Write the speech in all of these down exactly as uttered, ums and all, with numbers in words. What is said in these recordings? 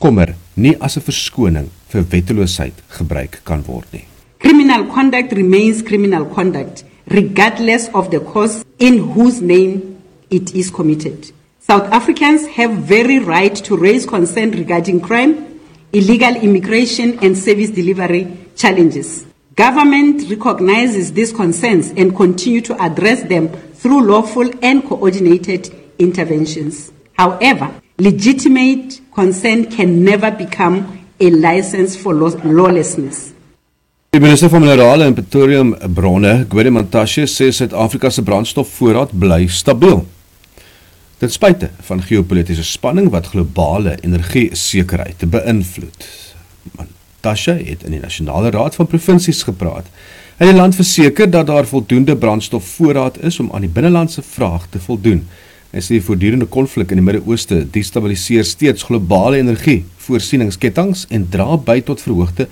kommer nie as 'n verskoning vir wetteloosheid gebruik kan word nie. Criminal conduct remains criminal conduct, regardless of the cause in whose name it is committed. South Africans have very right to raise concern regarding crime, illegal immigration and service delivery challenges. Government recognizes these concerns and continue to address them through lawful and coordinated interventions. However, legitimate concern can never become a license for lawlessness. Die minister van Minerale en Petroleumbronne, Gwede Mantashe, sê Suid-Afrika se brandstofvoorraad bly stabiel. Ten spyte van geopolitiese spanning wat globale energiesekerheid beïnvloed. Mantashe het in die Nasionale Raad van Provinsies gepraat. Hy het die land verseker dat daar voldoende brandstofvoorraad is om aan die binnelandse vraag te voldoen. Hy sê die voortdurende konflik in die Midde-Ooste destabiliseer steeds globale energievoorsieningsketTINGS en dra by tot verhoogde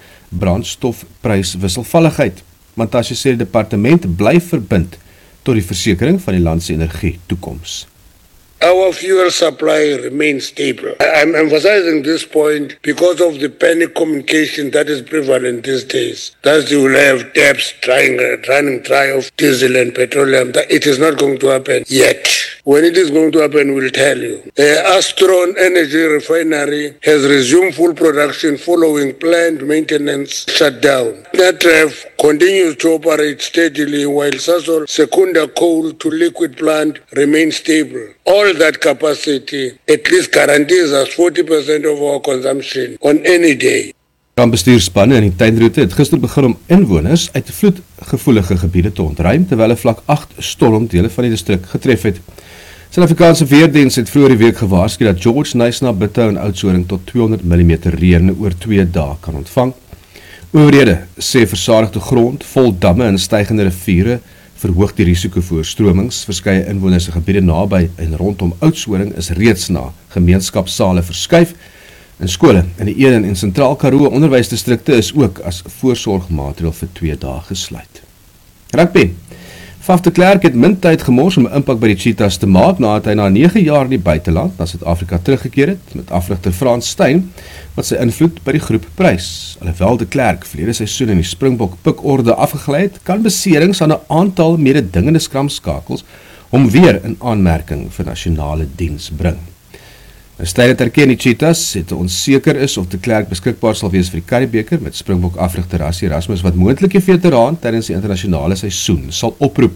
brandstofpryswisselvalligheid. Mantashe sê die departement bly verbind tot die versekering van die land se energietoekoms. Our fuel supply remains stable. I'm emphasizing this point because of the panic communication that is prevalent these days. That you will have debts trying, running dry of diesel and petroleum. That it is not going to happen yet. When it is going to happen, we'll tell you. The Astron Energy Refinery has resumed full production following planned maintenance shutdown. Natref continues to operate steadily while Sasol Secunda coal to liquid plant remains stable. All that capacity at least guarantees us forty percent of our consumption on any day. Rampbestuurspanne in die tuinroete het gister begin om inwoners uit vloedgevoelige gebiede te ontruim, terwyl 'n vlak agt storm dele van die distrik getref het. Suid-Afrikaanse weerdiens het vroeër die week gewaarsku dat George, Knysna, Bithou en Oudtshoorn tot tweehonderd millimeter reën oor twee dae kan ontvang. Owerhede sê versadigde grond, vol damme en stygende riviere verhoog die risiko vir oorstromings. Verskeie inwoners se gebiede naby en rondom Oudtshoorn is reeds na gemeenskapssale verskuif. En skole in die Eden en Sentraal Karoo onderwysdistrikte is ook as voorsorgmaatreël vir twee dae gesluit. Rugby. Faf de Klerk het min tyd gemors om 'n impak by die Cheetahs te maak nadat hy na nege jaar in die buiteland na Suid-Afrika teruggekeer het met afrigter Frans Steyn wat sy invloed by die groep prys. Alhoewel de Klerk verlede seisoen in die Springbok pikorde afgegly het, kan beserings aan 'n aantal mededingende skramskakels hom weer in aanmerking vir nasionale diens bring. Steyn het erken die Cheetahs het onseker is of de Klerk beskikbaar sal wees vir die Currie-beker met Springbok afrigter Rassie Erasmus wat moontlik die veteraan tydens die internasionale seisoen sal oproep.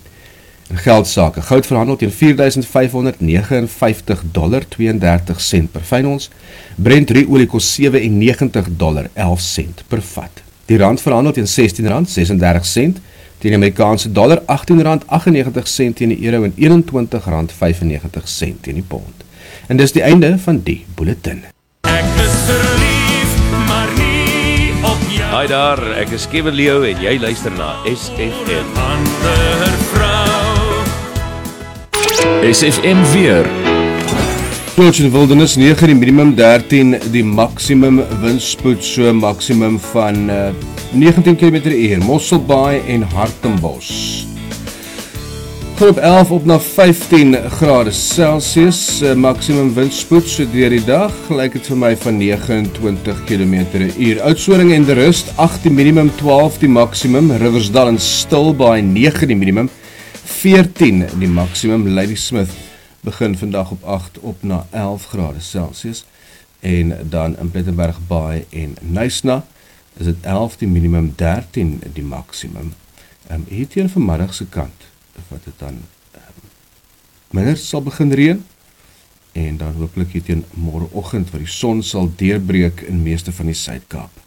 In geldsake, goud verhandel teen vier duisend vyf honderd vyf en vyftig dollar tweeëndertig sent per fyn ons. Brent olie kos sewe en negentig dollar elf sent per vat. Die rand verhandel teen sestien rand sesendertig sent, teen die Amerikaanse dollar agttien rand agt en negentig sent teen die euro en eenentwintig rand vyf en negentig sent teen die pond. En dis die einde van die bulletin. Ek is verlief, maar nie op jou. Hi daar, ek is Kevin Leo en jy luister na S F M. Ander vrou. S F M weer. George in Wildernis nege, die minimum dertien, die maksimum windspoed so maksimum van uh, negentien kilometer per uur, Mosselbaai en Hartenbos. Gaan op elf op na vyftien grade Celsius, uh, maksimum windspoed so deur die dag, lyk het vir my van negenentwintig kilometer per uur. Oudtshoorn en De Rust, agt die minimum, twaalf die maksimum, Riversdal en Stilbaai, nege die minimum, veertien die maksimum, Ladysmith begin vandag op agt op na elf grade Celsius, en dan in Plettenberg Baai en Knysna is het elf die minimum, dertien die maksimum. Um, hier teen vanmiddag se kant, wat het dan um, minder sal begin reën, en dan hopelik hier teen môreoggend wat die son sal deurbreek in meeste van die Suid-Kaap.